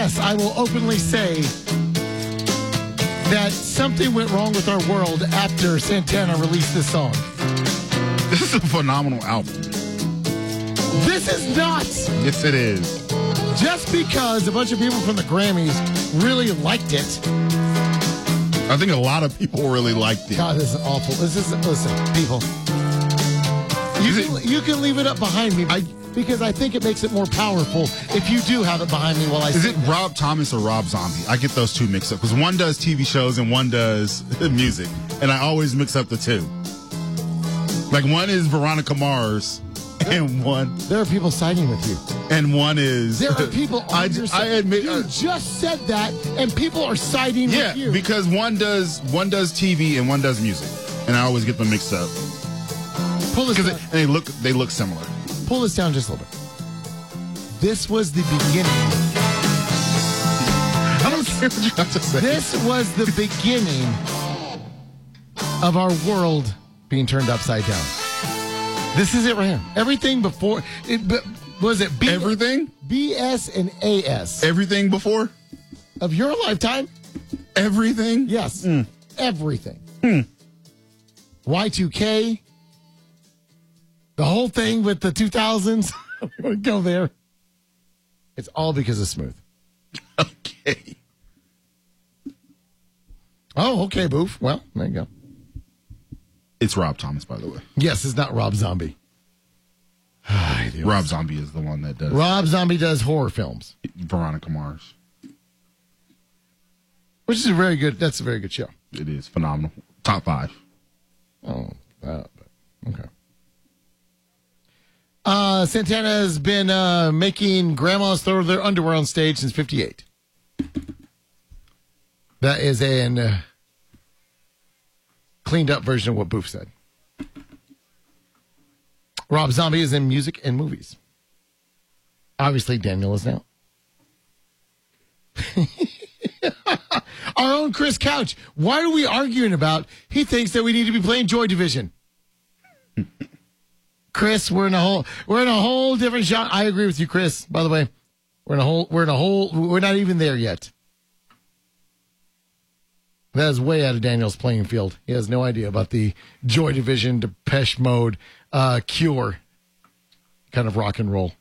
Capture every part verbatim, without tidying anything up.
yes, I will openly say that something went wrong with our world after Santana released this song. This is a phenomenal album. This is not. Yes, it is. Just because a bunch of people from the Grammys really liked it. I think a lot of people really liked it. God, this is awful. This is, listen, people. You, Is can, it- you can leave it up behind me I- because I think it makes it more powerful if you do have it behind me while I Is sing it this. Rob Thomas or Rob Zombie? I get those two mixed up because one does T V shows and one does music, and I always mix up the two. Like one is Veronica Mars, and one There are people siding with you. and one is There are people on I, your I side. admit, You uh, just said that, and people are siding yeah, with you. because one does one does T V and one does music, and I always get them mixed up Pull this because down. and they look they look similar. Pull this down just a little bit. This was the beginning. I don't care what you have to say. This was the beginning of our world being turned upside down. This is it right here. Everything before it b- was it B, Everything, B S and A S everything before, of your lifetime? everything. Yes, Mm. everything. Hmm. Y two K, the whole thing with the two thousands. We would go there. It's all because of Smooth. Okay. Oh, okay, Boof. Well, there you go. It's Rob Thomas, by the way. Yes, it's not Rob Zombie. Rob Zombie is the one that does Rob Zombie does horror films, Veronica Mars. which is a very good. That's a very good show. It is phenomenal. Top five. Oh, uh, okay. Uh, Santana has been uh, making grandmas throw their underwear on stage since fifty-eight. That is an uh, cleaned up version of what Boof said. Rob Zombie is in music and movies. Obviously, Daniel is now. Our own Chris Couch. Why are we arguing about? He thinks that we need to be playing Joy Division. Chris, we're in a whole we're in a whole different genre. I agree with you, Chris. By the way, we're in a whole we're in a whole we're not even there yet. That is way out of Daniel's playing field. He has no idea about the Joy Division, Depeche Mode, uh, Cure kind of rock and roll.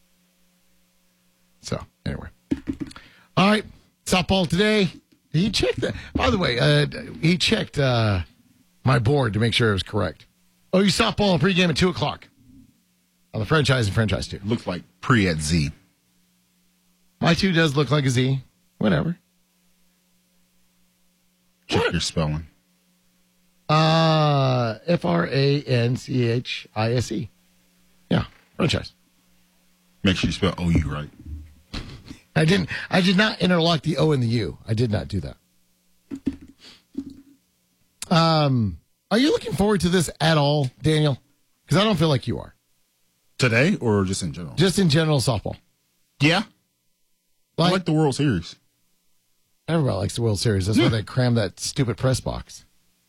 So anyway, all right, softball today. He checked that. By the way, uh, he checked uh, my board to make sure it was correct. Oh, you softball pregame at two o'clock on the franchise and franchise two. Looks like pre at Z. My two does look like a Z. Whatever. Check What? your spelling. Uh, F R A N C H I S E. Yeah, franchise. Make sure you spell O U right. I didn't. I did not interlock the O and the U. I did not do that. Um, are you looking forward to this at all, Daniel? Because I don't feel like you are. Today or just in general? Just in general softball. Yeah. I Like, like the World Series. everybody likes the World Series. That's why they cram that stupid press box.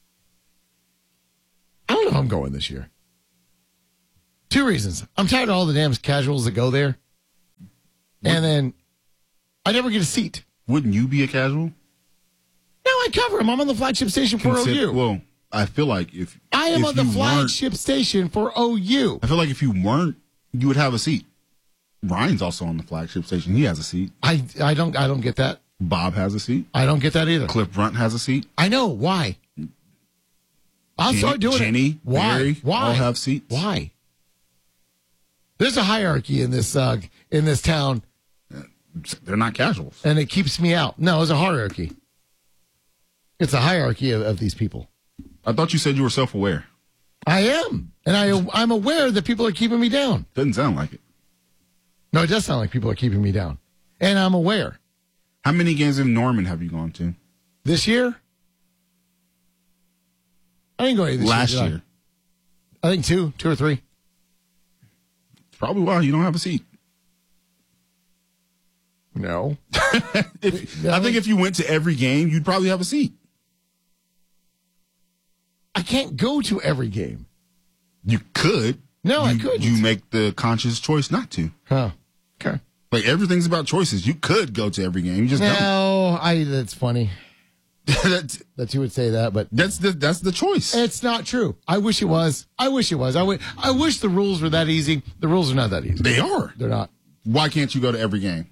I don't know if I'm going this year. Two reasons. I'm tired of all the damn casuals that go there. And then I never get a seat. Wouldn't you be a casual? No, I cover them. I'm on the flagship station for Consider- O U. Well, I feel like if I am if on the you weren't- flagship station for O U. I feel like if you weren't, you would have a seat. Ryan's also on the flagship station. He has a seat. I I don't I don't get that. Bob has a seat. I don't get that either. Cliff Brunt has a seat. I know why. I'll Jenny, start doing Jenny, it. Why? Barry Why? all have seats. Why? There's a hierarchy in this uh, in this town, They're not casuals. and it keeps me out. No, it's a hierarchy. It's a hierarchy of, of these people. I thought you said you were self-aware. I am, and I I'm aware that people are keeping me down. Doesn't sound like it. No, it does sound like people are keeping me down, and I'm aware. How many games in Norman have you gone to? This year, I didn't go any this Last year. did I? year. I think two, two or three. It's probably why you don't have a seat. No. If, I think if you went to every game, you'd probably have a seat. I can't go to every game. You could. No, I You- couldn't. You make the conscious choice not to. Huh. Okay. Like, everything's about choices. You could go to every game. You just don't. No, I. That's funny that's, that you would say that, but that's the that's the choice. it's not true. I wish it was. I wish it was. I would. I wish the rules were that easy. The rules are not that easy. They are. They're not. Why can't you go to every game?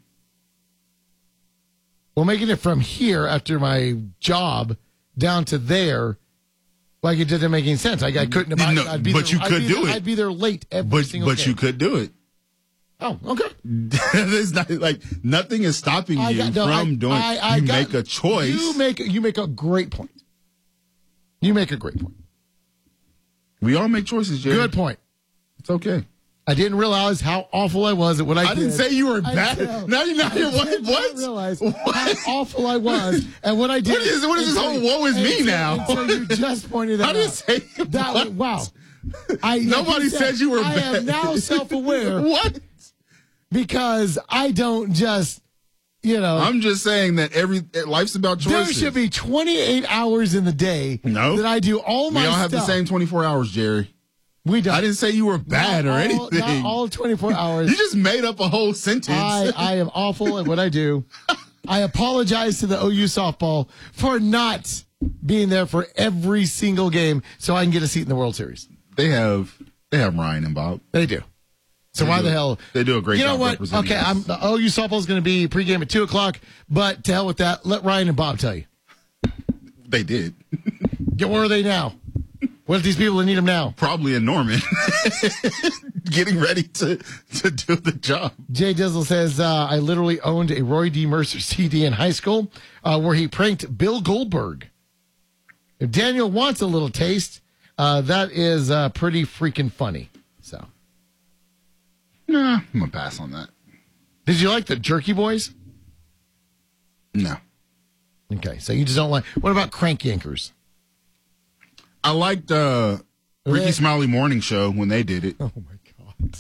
Well, making it from here after my job down to there, like it didn't make any sense. I, I couldn't. Have, No, I'd be but there, you I'd could be do there, it. I'd be there late every But single but game. you could do it. Oh, okay. It's not like nothing is stopping you I got- no, from I- doing. I- I you got- make a choice. You make you make a great point. You make a great point. we all make choices, Jerry. Good point. It's okay. I didn't realize how awful I was at what I, I did. didn't say you were I bad. didn't- Now you're not here. What? I didn't What? realize What? how awful I was and what I did. What is- what is this until- whole woe is me until- now? Until you just pointed that I didn't out. say you that. what? Wow. I, like Nobody you said you were I bad. am now self-aware What? because I don't just, you know. I'm just saying that every life's about choices. there should be twenty-eight hours in the day No. that I do all my We all stuff. have the same twenty-four hours, Jerry. We don't. I didn't say you were bad Not or all- anything. Not all twenty-four hours. You just made up a whole sentence. I, I am awful at what I do. I apologize to the O U softball for not being there for every single game so I can get a seat in the World Series. they have they have Ryan and Bob. They do. So They why do- the hell? they do a great You know job what? representing Okay, us. I'm, the O U softball is going to be pregame at two o'clock, but to hell with that. Let Ryan and Bob tell you. They did. Get where are they now? What if these people need them now? Probably in Norman. Getting ready to, to do the job. Jay Dizzle says, uh, I literally owned a Roy D. Mercer C D in high school uh, where he pranked Bill Goldberg. If Daniel wants a little taste, uh, that is uh, pretty freaking funny. So, Nah, I'm going to pass on that. did you like the Jerky Boys? No. Okay, so you just don't like. What about Crank Yankers? I liked uh, Ricky They- Smiley Morning Show when they did it. Oh my God.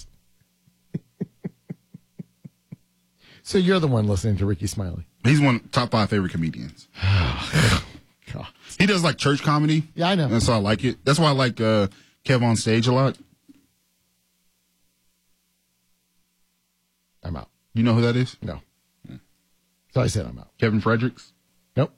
So you're the one listening to Ricky Smiley. He's one of the top five favorite comedians. God. He does like church comedy. Yeah, I know. That's why I like it. That's why I like uh, Kev on Stage a lot. I'm out. You know who that is? No. So I said I'm out. Kevin Fredericks. Nope.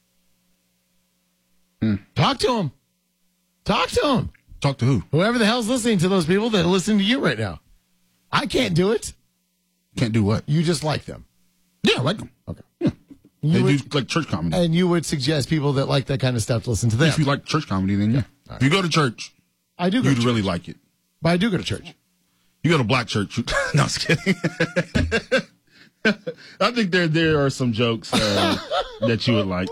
Talk to him. Talk to him. Talk to who? Whoever the hell's listening to those people that are listening to you right now. I can't do it. Can't do what? You just like them. Yeah, I like them. Okay. They You would, do like church comedy. and you would suggest people that like that kind of stuff to listen to them. If you like church comedy, then yeah. If you go to church, I do go you'd to church. really like it. But I do go to church. You go to black church. You, no, I was kidding. I think there there are some jokes uh, that you would like.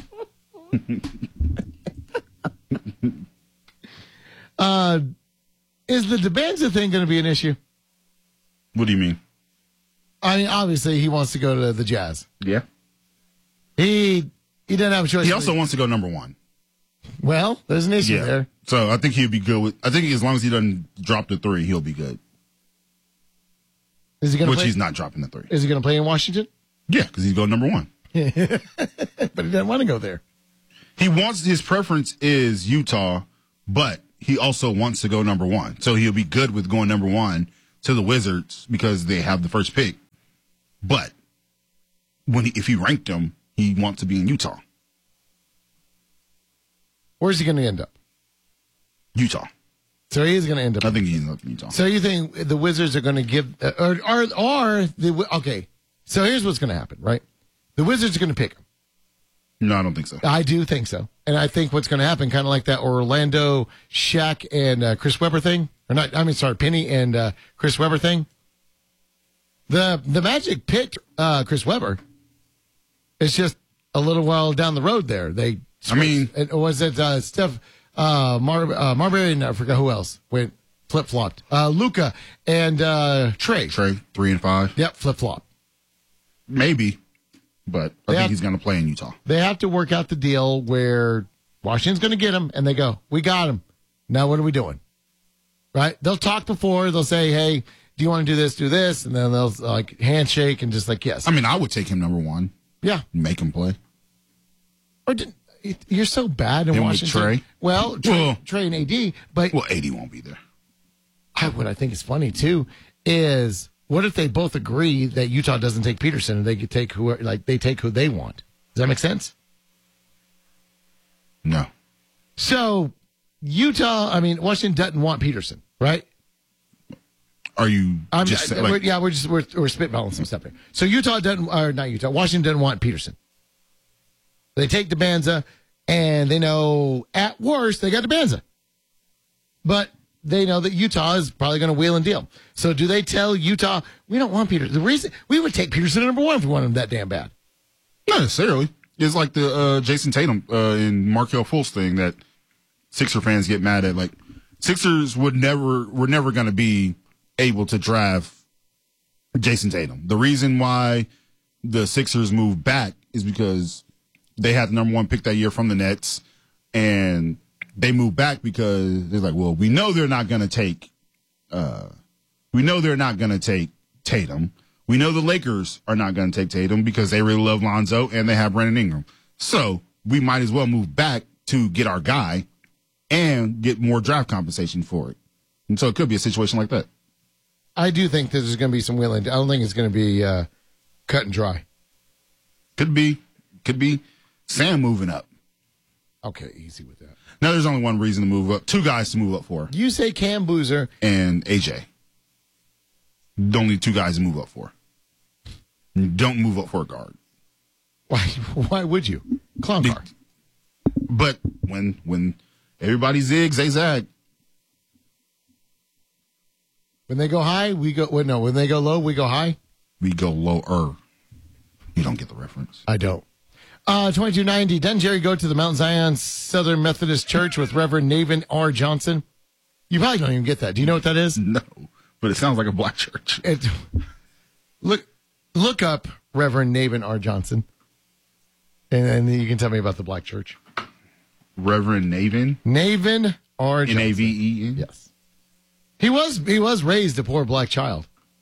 Uh, is the Debanza thing going to be an issue? What do you mean? I mean, obviously he wants to go to the Jazz. Yeah. He he doesn't have a choice. He also wants to go number one. well, there's an issue Yeah. there. So I think he'll be good with. I think as long as he doesn't drop the three, he'll be good. Is he going to Which play? he's not dropping the three. Is he going to play in Washington? Yeah, because he's going number one. But he doesn't want to go there. He wants his preference is Utah, but he also wants to go number one. So he'll be good with going number one to the Wizards because they have the first pick. But when he, if he ranked them, he wants to be in Utah. Where's he going to end up? Utah. So he is going to end up. I think he ends up in Utah. So you think the Wizards are going to give, uh, or, or, or the, okay. So here's what's going to happen, right? The Wizards are going to pick him. No, I don't think so. I do think so. And I think what's going to happen, kind of like that Orlando, Shaq, and uh, Chris Webber thing, or not, I mean, sorry, Penny and uh, Chris Webber thing. The the Magic picked uh, Chris Webber. It's just a little while down the road there. They, I mean- it, was it uh, Steph, uh, Mar, uh, Marbury, and I forgot who else went flip flopped. Uh, Luca and uh, Trey. Trey, three and five. Yep, flip flop. Maybe, but I Yeah. think he's going to play in Utah. They have to work out the deal where Washington's going to get him, and they go, we got him. Now what are we doing? Right? They'll talk before. They'll say, hey, do you want to do this, do this? And then they'll like handshake and just like, yes. I mean, I would take him number one, yeah. make him play. Or did, you're so bad in Him with Washington. Trey? Well, Trey, Well- Trey and A D. But Well, eighty won't be there. I, what I think is funny, too, is What if they both agree that Utah doesn't take Peterson and they could take who like they take who they want? Does that make sense? No. So Utah, I mean, Washington doesn't want Peterson, right? Are you I'm, just I, like, we're, yeah, we're just we're, we're spitballing some stuff here. So Utah doesn't, or not Utah, Washington doesn't want Peterson. They take DeBanza, and they know at worst they got DeBanza, but they know that Utah is probably going to wheel and deal. So do they tell Utah we don't want Peterson? The reason we would take Peterson at number one if we wanted him that damn bad. not necessarily. It's like the uh, Jason Tatum uh, and Markelle Fultz thing that Sixer fans get mad at. Like Sixers would never, were never going to be able to draft Jason Tatum. The reason why the Sixers moved back is because they had the number one pick that year from the Nets, and they moved back because they're like, well, we know they're not going to take, uh, we know they're not going to take Tatum. We know the Lakers are not going to take Tatum because they really love Lonzo and they have Brandon Ingram. So we might as well move back to get our guy and get more draft compensation for it. And so it could be a situation like that. I do think that there's going to be some wheeling. I don't think it's going to be uh, cut and dry. Could be, could be Sam moving up. Okay, easy with that. Now there's only one reason to move up, two guys to move up for, You say Cam Boozer. and A J. The only two guys to move up for. Don't move up for a guard. Why? Why would you? Clown car. But when when everybody zigs, they zag. When they go high, we go. Well, no, when they go low, we go high. We go lower. You don't get the reference. I don't. Uh, twenty-two ninety. Doesn't Jerry go to the Mount Zion Southern Methodist Church with Reverend Navin R. Johnson? You probably don't even get that. Do you know what that is? No, but it sounds like a black church. It, look, look up Reverend Navin R. Johnson, and then you can tell me about the black church. Reverend Navin. Navin R. Johnson. N A V E N. Yes, he was. He was raised a poor black child.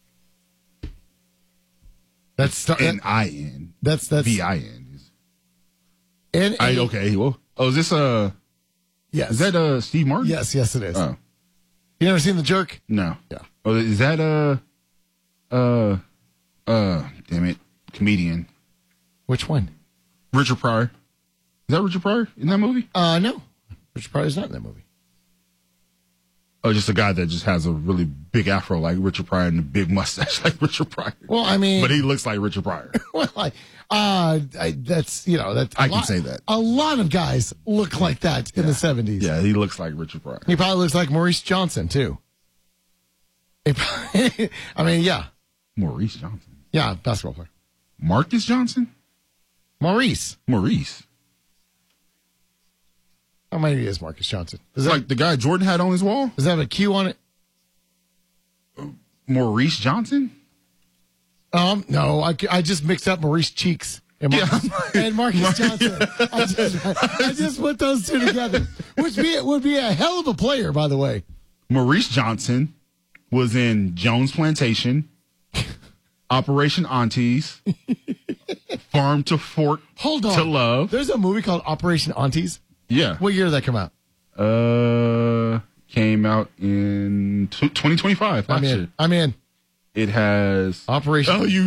That's N I N. That's that's V I N. N A I okay. Well, oh, is this uh? Yes. Is that uh Steve Martin? Yes, yes, it is. Oh You never seen The Jerk? no. Yeah. Oh, is that uh uh uh? Damn it, comedian Which one? Richard Pryor. Is that Richard Pryor in that movie? Uh, no. Richard Pryor's not in that movie. Oh, just a guy that just has a really big afro like Richard Pryor and a big mustache like Richard Pryor. Well, I mean, But he looks like Richard Pryor. well, I, uh, I, that's you know that's a I can lot- say that. a lot of guys look like that in the seventies. Yeah, he looks like Richard Pryor. He probably looks like Maurice Johnson too. He probably- I mean, yeah, Maurice Johnson. yeah, basketball player. Marcus Johnson? Maurice. Maurice. How many is Marcus Johnson? Does It's that like the guy Jordan had on his wall? does that have a Q on it? Maurice Johnson? Um, no, I, I just mixed up Maurice Cheeks and Marcus, Yeah. and Marcus Johnson. I just, I just put those two together, which be, would be a hell of a player, by the way. Maurice Johnson was in Jones Plantation, Operation Aunties, Farm to Fork Hold on. to Love. There's a movie called Operation Aunties. Yeah. What year did that come out? Uh, came out in twenty twenty-five. I'm in. I'm in. It has Operation. Oh, you